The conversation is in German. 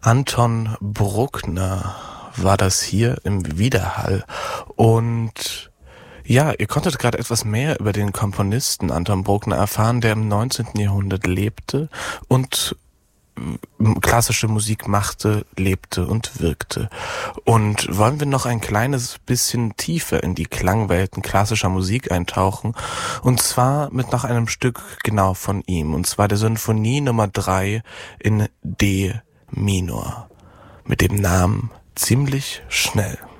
Anton Bruckner war das hier im Widerhall. Und ja, ihr konntet gerade etwas mehr über den Komponisten Anton Bruckner erfahren, der im 19. Jahrhundert lebte und klassische Musik machte, lebte und wirkte. Und wollen wir noch ein kleines bisschen tiefer in die Klangwelten klassischer Musik eintauchen, und zwar mit noch einem Stück genau von ihm, und zwar der Sinfonie Nummer 3 in D Minor mit dem Namen Ziemlich schnell.